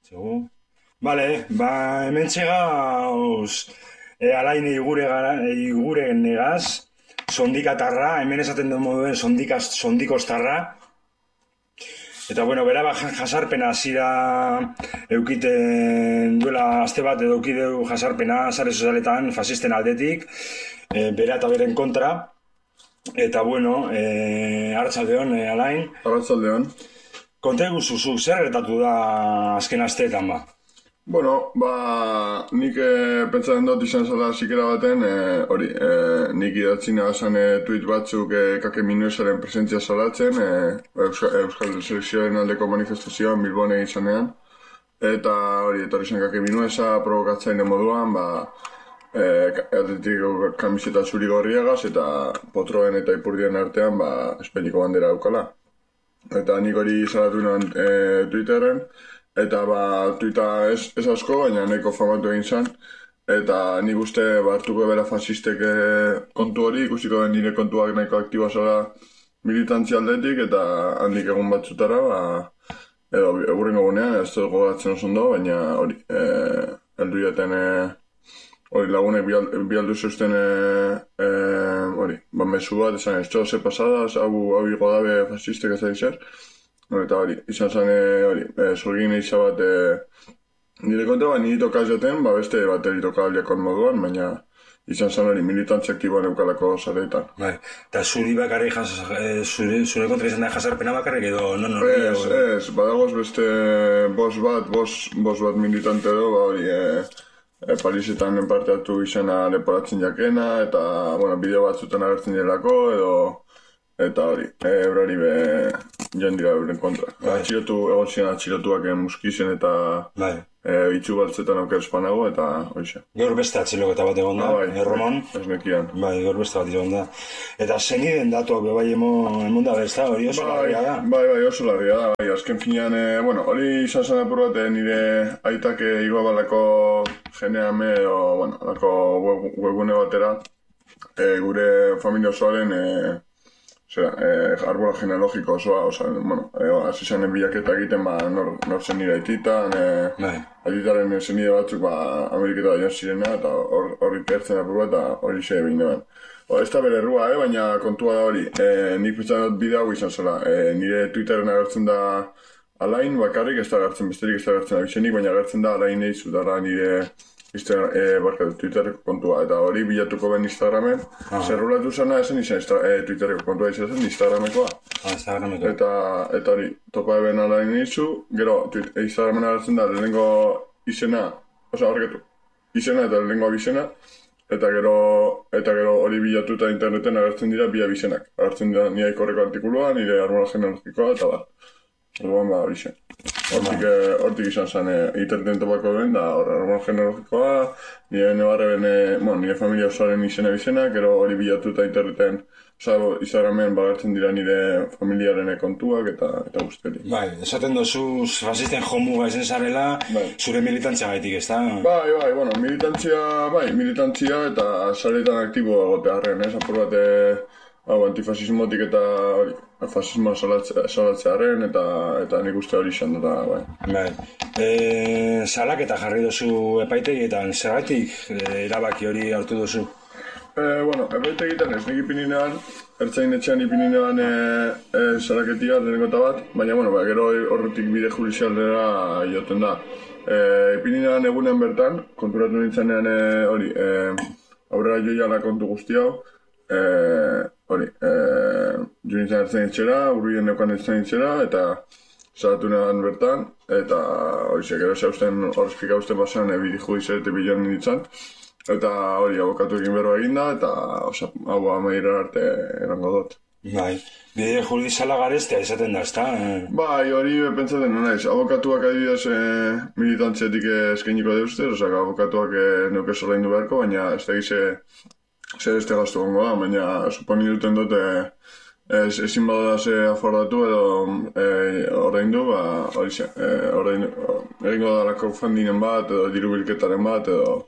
Segu? Bale, hemen txegauz alain igure negaz, sondikatarra, hemen esaten den moduen sondikostarra. Eta bueno, bera jasarpena zira eukiten duela azte bat edo eukideu jasarpena sare sozialetan fasisten aldetik, bera eta beren kontra. Eta bueno, arratsaldeon, Alain. Arratsaldeon. Konta eguzuzu, zer gertatu da azken asteetan ba? Bueno, nik pentsatzen dut izan zela zikera baten, nik idatzi nagazan tuit batzuk kake minuesaren presentzia salatzen, Euskal Selekzioen aldeko manifestazioan Bilbon egizanean, eta etorri zen kake minuesa provokatzaile moduan, atletik kamiseta zuri gorriagaz, eta potroen eta ipurdien artean, Espainiko bandera daukala. Eta nik hori salatu nuen Twitterren, eta tuita ez asko, baina nahiko famatu egin zen. Eta nik uste hartuko bera fasistek kontu hori, ikusiko den nire kontuak nahiko aktiboa zela militantzia aldetik, eta handik egun batzutara, edo egurrengo gunean, ez dut gogatzen oso ondo, baina hori, heldu jaten lagunek bialdu zeusten mesu bat, esan ez ze pasadas, hau higo dabe fasistek ez da izan. Eta hori, izan zen zorgin eiza bat nire kontra, nire tokaz jaten, beste bateri tokaliakon moduan, baina izan zen hori militantzia aktiboan eukalako zaretan. Eta zuri bakarrik, zure kontra izan da jasarpena bakarrik edo non hori? Ez, badagoz beste bos bat militante edo, hori Parisetan parte hartu izena leporatzen jakena, eta bideo batzutan agertzen jelako, eta hori, eurari joan dira euren kontra. Egon ziren atxilotuak muskizen eta itxu baltzetan auker espanago, eta hoxe. Gaur beste atxiloketa bat egon da, Erromon? Ez nekian. Gaur beste bat egon da. Eta zeniden datuak bebai emon da bezta, hori oso larria da? Bai, oso larria da. Azken finean, hori izan zen apur bat nire aitak igoa balako geneame, alako webgune batera, gure familia osoaren arbola genealogiko osoa, hasi zanen bilaketa egiten, nor zen nire aititan, aititaren zenide batzuk Ameriketa joan zirena, eta horri pertzen apur bat, eta hori xe egin neban. Ez da bere errua, baina kontua da hori, nik pentsan dut bide hau izan zela, nire Twitterren agertzen da Alain bakarrik, ez da agertzen besterik, ez da agertzen abizenik, baina agertzen da Alain eizu dara nire Twitterreko kontua, eta hori bilatuko ben Instagramen, zerrulatu zena esen izan Twitterreko kontua izan zen Instagramekoa. Eta hori, topa eben Alain eizu, gero Instagramen agertzen da lehenengo izena, izena eta lehenengo abizena, eta gero hori bilatuta interneten agertzen dira bi abizenak. Agertzen dira nire ikorreko artikulua, nire arbola genealogikoa, eta orduan abizen. Hortik izan zen interneten topako ben, da arbola genealogikoa, nire familia osoaren izena bizenak, gero hori bilatuta interneten Instagramen bagartzen dira nire familiaren kontuak eta guztiari. Esaten dozu fasisten jomuga ezen zarela, zure militantzia gaitik, ez da? Militantzia eta zaretan aktibo egotearen, apur bat antifasismotik eta fasismoa salatzearen eta nik uste hori izan dut. Salaketa jarri dozu epaitegietan, zergatik erabaki hori hartu dozu? Epaitegietan ez nik ipininean, ertzain etxean ipininean salaketia lehenengo eta bat, baina gero horretik bide judizialdera joten da. Ipininean egunen bertan, konturatu nintzenean aurrera joiala kontu guzti hau, jo nintzen ertzain etxera, urrien neukan ertzain etxera, eta salatu negan bertan, eta gero horrezpika usten basean bide judizialete bilan nintzen, eta hori abokatu egin berroa eginda, eta hau amairar arte erango dut. Bide judiziala gareztea izaten da, ezta? Hori pentsaten naiz. Abokatuak adibidez militantziatik eskainiko deuzte, abokatuak neuke zorraindu beharko, baina ez da zer este gastu gongo da, baina suponi duten dute ezin badara ze afordatu edo ordaindu, egingo da crowdfundingen bat, edo diru bilketaren bat, edo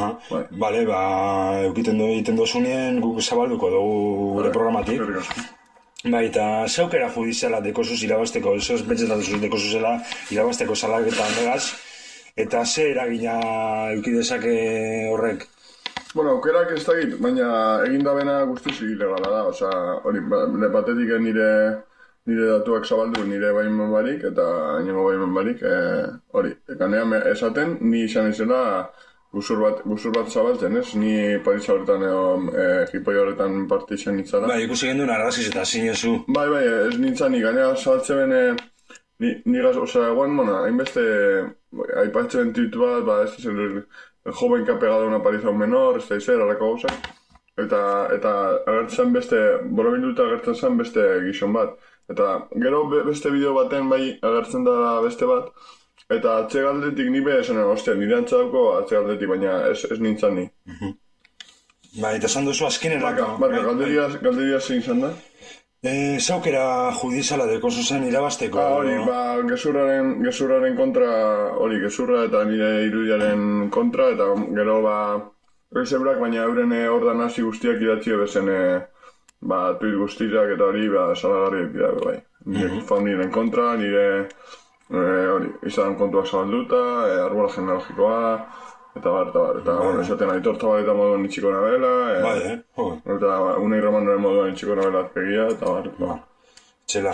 egiten dozunien guk zabalduko dugu gure programatik. Eta zeukera judiziala dekozuz irabazteko, pentsetan duzuz dekozuzela irabazteko salaketa handegaz, Eta ze eragina eduki dezake horrek? Bueno, aukerak ez dakit, baina egindabena guztiz ilegala da, osea, hori, batetik nire datuak zabaldu nire baimen barik, eta inongo baimen barik, hori, ganean esaten, ni izan izela guzur bat zabaltzen, ez? Ni Parisa horretan edo jipoi horretan parte izan nintzala. Bai, ikusi genduen arraziz eta zinezu. Bai, ez nintzen, ni ganean zabaltzen nigaz, osea, eguan, hainbeste, aipatzen titu bat, ez zen, el joven que ha pegado una paliza a un menor, ez da izan, alako gauzak. Eta agertzen beste, borobilduta agertzen zen beste gizon bat. Eta gero beste bideo baten bai agertzen da beste bat. Eta atzegaldetik nipe esan, ostia, nire antzadako atzegaldetik, baina ez nintzen ni. Bai, eta esan duzu azkenerako. Barka, galderia zein izan da? Zaukera judiziala deko zuzen irabazteko. Hori, gezurraren kontra, hori, gezurra eta nire irudiaren kontra, eta gero, ezebrak, baina euren ordan hasi guztiak idatzi bezen, tuit guztiak eta hori, salagarriak dira, bai. Nire fauniren kontra, nire, hori, izan kontuak zabalduta, arbola genealogikoa, eta bueno, esaten Aitor Zabaleta moduan itxiko nabela, eta Unai Romanoren moduan itxiko nabela azpegia, eta Txela.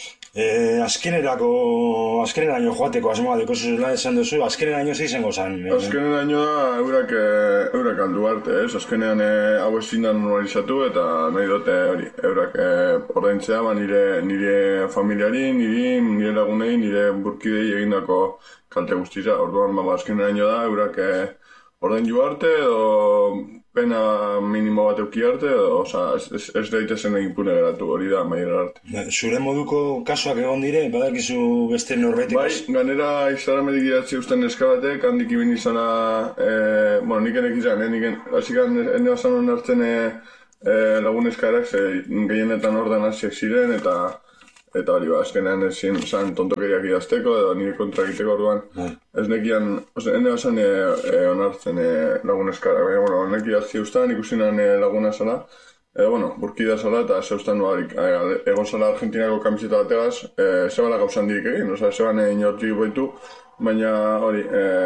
Azkeneraino joateko asmoa deko zuzela esan duzu, azkeneraino ze izango zan? Azkeneraino da eurak aldu arte, ez? Azkenean hau ezin da normalizatu eta nahi dute hori, eurak ordaintzea nire familiari, nire lagunei, nire burkidei egindako kalte guztiza. Orduan, azkeneraino da eurak ordaindu arte edo pena minimo bat euki arte, ez daitezen impune geratu, hori da, maiera arte. Zure moduko kasuak egon dire, badakizu beste norbetik? Bai, ganera Instagrametik idatzi usten eskabatek, handik ibin izana, nik enek izan, hasik ene basan hon hartzen lagun eskarak, gehienetan ordan hasiak ziren, eta hori azkenean ezin zan tontokeriak idazteko edo nire kontra egiteko orduan. Ez nekian, ene basan onartzen lagun eskarak, baina, nek idazti ustan, ikusinan laguna zala, burkida zala eta zeustan egon zala Argentinako kamiseta bategaz, zebala gauzan dirik egin, zeban inortik boitu, baina hori,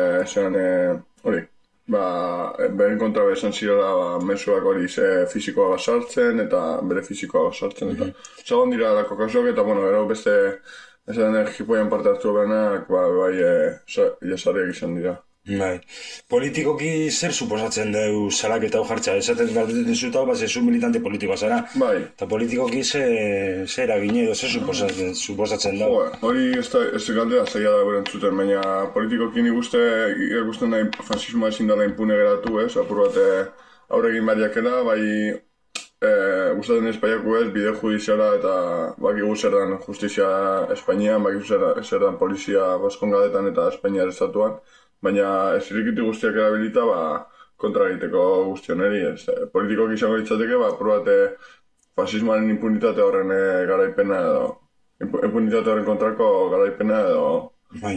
beren kontra bezan zirela mesuak hori fizikoa basartzen eta bere fizikoa basartzen eta zagon dira dako kasuak eta gero beste esan jipoian parte hartu berenak jasarriak izan dira. Bai. Politikoki zer suposatzen dugu salaketa hau jartza? Esaten galdetzen zutau, zu militante politikoa zara. Bai. Eta politikoki zer eragine edo zer suposatzen dugu? Hori ez galdera zaila da beren zuten, baina politikoki nik ikusten da fasismoa ezin dela impune geratu, apur bat aurregin bariakela, bai gustatzen espaiaku bide judiziala eta bakigu zer dan justizia Espainian, bakigu zer dan polizia Baskongadetan eta Espainiar estatuan, baina ez irikiti guztiak erabilita kontra egiteko guztioneri. Politikoak izango ditzateke, probate fasismoaren impunitate horren garaipena edo impunitate horren kontrako garaipena edo... Bai.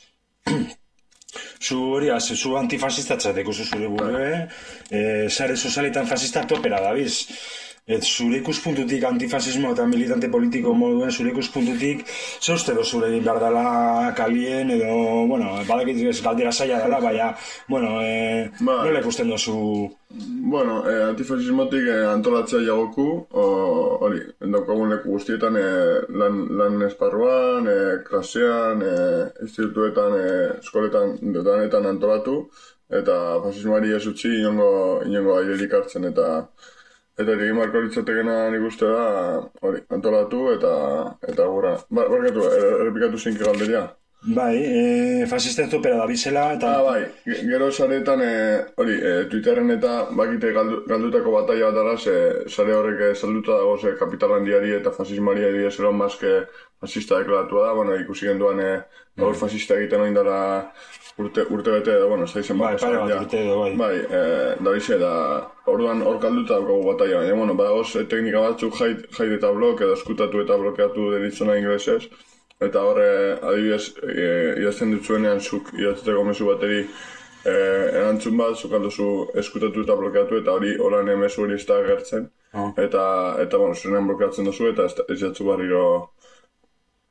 Zu antifasistatzateko zure burue, sare sozialetan fasista topera dabiz. Zure ikuspuntutik antifasismo eta militante politiko moduen zure ikuspuntutik ze uste do zure egin behar dela kalien edo, badakit ez galdera zaila dela, baina, nola ikusten dozu? Antifasismotik antolatzea jagoku, hori, daukagun leku guztietan lan esparruan, klasean, institutuetan, eskoletan, detanetan antolatu, eta fasismoari ez utzi inongo airerik hartzen eta egin marko litzatekena nik uste da, hori, antolatu eta gura. Barkatu, errepikatu zinki galderia. Bai, fasisten topera da bizela eta... Bai, gero saretan, hori, Twitterren eta bakite galdutako bataia bat dara, sare horrek salduta dago kapitalan diari eta fasismoari ez eron mazke fasista deklaratua da, ikusi genduan gaur fasista egiten oin dara urte bete edo, ez da izan bat. Pare bat urte edo, bai. Bai, da bize, orduan hor kalduta daukagu bataia, baina, badagoz teknika batzuk jaide eta blok edo eskutatu eta blokeatu deritzona inglesez, eta horre, adibidez, idazten dutzuenean zuk idatzeko mezu bateri erantzun bat, zuk alduzu eskutatu eta blokeatu, eta hori horan mezu hori ez da agertzen, eta zuenean blokeatzen duzu, eta ez jatzu barriro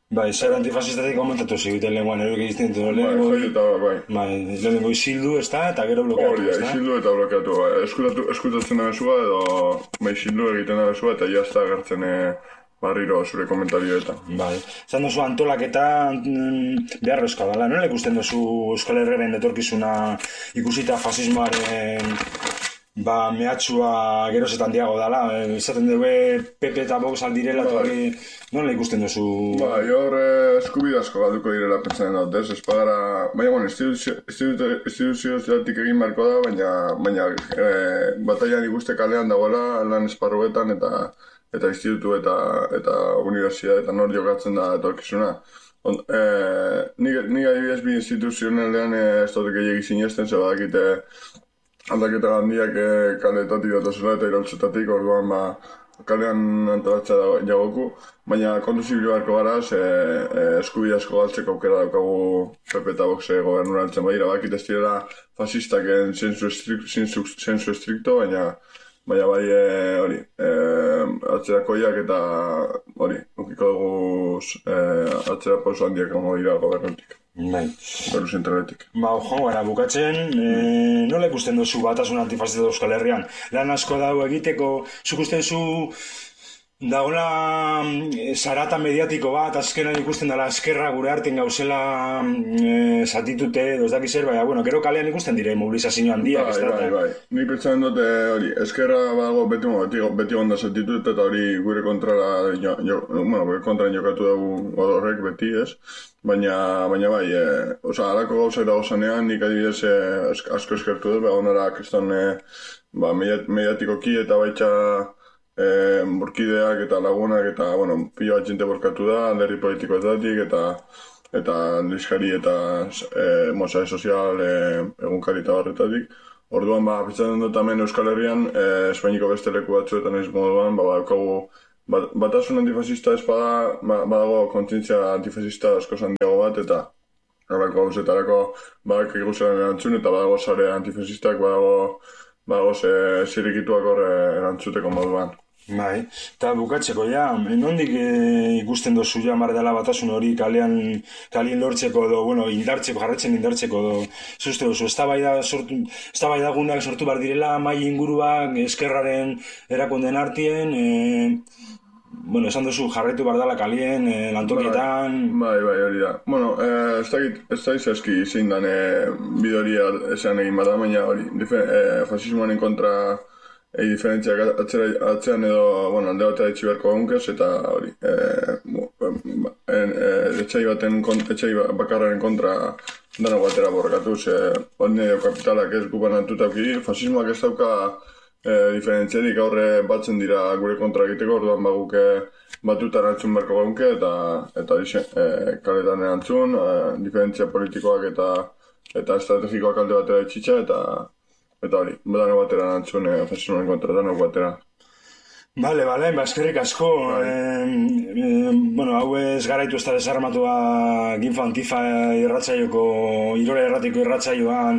Bai, zer antifasistatik komentatu ziguten lenguan, eruk egizten dut, lehenengo isildu, ez da, eta gero blokeatu, ez da? Isildu eta blokeatu, eskutatzen da mesua, edo isildu egiten da mesua, eta jazta agertzen barriro zure komentarioetan. Bai, zan dozu antolaketa beharrezkoa dela, nola ikusten dozu Euskal Herriaren etorkizuna ikusita fasismoaren mehatxua gerozetan diago dela, esaten dugu PP eta Vox aldirela, nola ikusten dozu? Hor eskubide asko galduko direla pentsatzen dut, ez? Espadara, baina, instituzioetatik egin marko da, baina bataian ikuste kalean dagoela lan esparruetan eta institutu eta universitateetan hor jokatzen da etorkizuna. Nik adibidez bi instituzionalean ez dut gehiagik sinesten, ze badakite aldaketa handiak kaletatik datozela eta iraultzetatik, orduan kalean antolatzea jagoku, baina kontu zibilu beharko gara, eskubide asko galtzeko aukera daukagu PP eta Vox gobernuraltzen badira, bakit ez direla fasistak zensu estrikto, baina bai hori, atzerakoiak eta hori, ukiko dugu atzera pauso handiak ongo dira gobernutik. Bai. Beru zentraletik. Joan gara, bukatzen, nola ikusten duzu batasun antifasista Euskal Herrian? Lan asko dago egiteko, zuk uste duzu dagoela zarata mediatiko bat, azkenan ikusten dela eskerra gure artean gauzela zatitute, ez dakiz zer, baina, gero kalean ikusten dire mobilizazio handiak, ez da? Bai. Nik pentsatzen dute hori, eskerra bago beti onda zatitut eta hori gure kontrara jokatu dugu horrek beti, ez? Baina bai, alako gauzak dago zanean, nik adibidez asko eskertu dut, onara kriston mediatikoki eta baitxa burkideak eta lagunak eta, pilo bat jente borkatu da, alderdi politikoetatik eta liskari eta sare sozial egunkari eta barretatik. Orduan, pentsatzen dut hemen Euskal Herrian, Espainiko beste leku batzuetan ez moduan, daukagu batasun antifasista ez badago kontzientzia antifasista asko zandiago bat, eta horreko gauzetarako badak eguzaren erantzun, eta badago sare antifasistak, badago zirikituak horre erantzuteko moduan. Bai, eta bukatzeko, nondik ikusten dozu mar dela batasun hori kalien lortzeko edo, indartzeko, jarretzen indartzeko edo, zuzte duzu, eztabaidagunak sortu behar direla, mai inguruak, eskerraren erakunden artien, esan duzu jarretu behar dela kalien, lantokietan... Bai, hori da. Ez da izazki zein dan bidoria esan egin bada, baina hori, fasismoaren kontra diferentziak atzean edo, alde bat etxi beharko gunkez, eta hori, etxai bakarraren kontra dano batera borrekatuz, hori kapitalak ez gubanatutauki, fasismoak ez dauka diferentziarik aurre batzen dira gure kontra egiteko, orduan baguke batutan erantzun beharko gunke, eta kaletan erantzun, diferentzia politikoak eta estrategikoak alde batera etxitxa, eta hori, dano batera erantzun fasismoaren kontra, dano batera. Bale, eskerrik asko. Hau ez garaitu ez da desarmatua Ginfa Antifa irratzaioko, Irole erratiko irratzaioan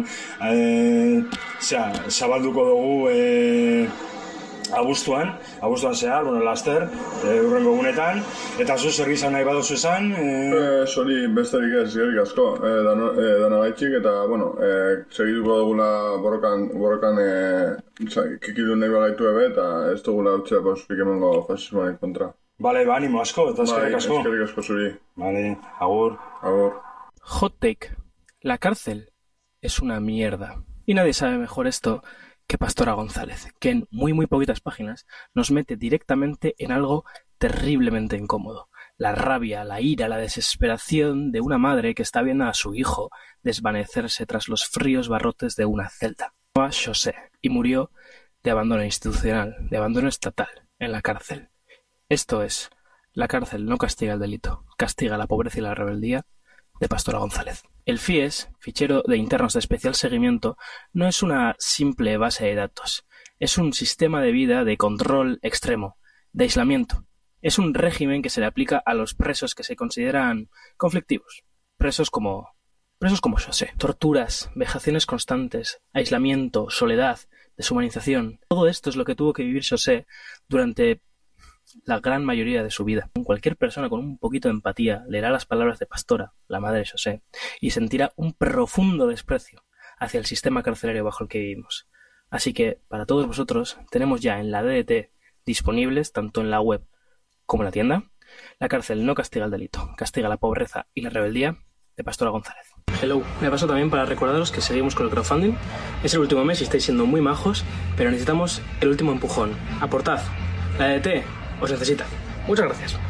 zabalduko dugu abuztuan zehar, laster, urrengo gunetan, eta zu zer gizan nahi badozu esan? Zori besterik ez, eskerrik asko, dana gaitxik, eta, segituko dugula borrokan kikidu nahi bagaitu ebe, eta ez dugula utzea pausurik emango fasismoaren kontra. Bale, animo asko, eta eskerrik asko. Eskerrik asko zuri. Bale, agur. Hot take. La cárcel es una mierda. Y nadie sabe mejor esto que Pastora González, que en muy poquitas páginas nos mete directamente en algo terriblemente incómodo. La rabia, la ira, la desesperación de una madre que está viendo a su hijo desvanecerse tras los fríos barrotes de una celda. José, y murió de abandono institucional, de abandono estatal, en la cárcel. Esto es, la cárcel no castiga el delito, castiga la pobreza y la rebeldía de Pastora González. El FIES, Fichero de Internos de Especial Seguimiento, no es una simple base de datos. Es un sistema de vida de control extremo, de aislamiento. Es un régimen que se le aplica a los presos que se consideran conflictivos. Presos como José. Torturas, vejaciones constantes, aislamiento, soledad, deshumanización. Todo esto es lo que tuvo que vivir José durante la gran mayoría de su vida. Cualquier persona con un poquito de empatía leerá las palabras de Pastora, la madre de José, y sentirá un profundo desprecio hacia el sistema carcelario bajo el que vivimos. Así que, para todos vosotros, tenemos ya en la DDT disponibles, tanto en la web como en la tienda, La cárcel no castiga el delito, castiga la pobreza y la rebeldía, de Pastora González. Hello, me paso también para recordaros que seguimos con el crowdfunding. Es el último mes y estáis siendo muy majos, pero necesitamos el último empujón. Aportad, la DDT os necesita. Muchas gracias.